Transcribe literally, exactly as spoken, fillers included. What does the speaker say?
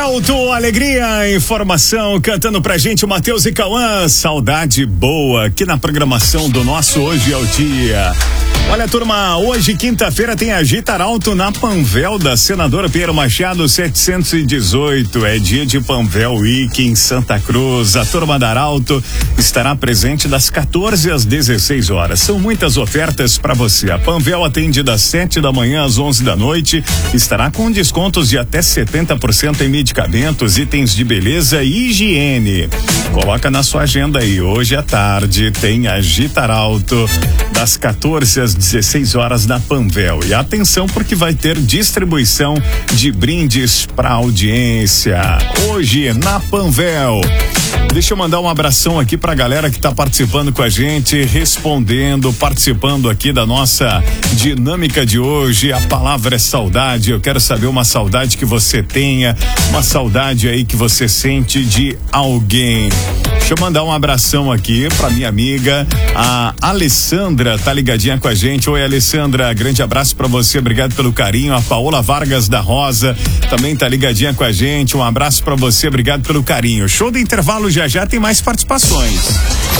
Arauto, alegria, informação, cantando pra gente o Matheus e Cauã, saudade boa, aqui na programação do nosso Hoje é o Dia. Olha, turma, hoje, quinta-feira, tem Agita Arauto na Panvel da Senadora Pinheiro Machado setecentos e dezoito. É dia de Panvel Week em Santa Cruz. A turma da Arauto estará presente das quatorze às dezesseis horas. São muitas ofertas para você. A Panvel atende das sete da manhã às onze da noite. Estará com descontos de até setenta por cento em medicamentos, itens de beleza e higiene. Coloca na sua agenda aí. Hoje à tarde tem Agita Arauto das quatorze às dezesseis horas na Panvel. E atenção, porque vai ter distribuição de brindes para audiência hoje na Panvel. Deixa eu mandar um abração aqui pra galera que tá participando com a gente, respondendo, participando aqui da nossa dinâmica de hoje. A palavra é saudade. Eu quero saber uma saudade que você tenha, uma saudade aí que você sente de alguém. Deixa eu mandar um abração aqui pra minha amiga, a Alessandra, tá ligadinha com a gente. Oi, Alessandra, grande abraço pra você, obrigado pelo carinho. A Paola Vargas da Rosa também tá ligadinha com a gente. Um abraço pra você, obrigado pelo carinho. Show do intervalo, já já tem mais participações.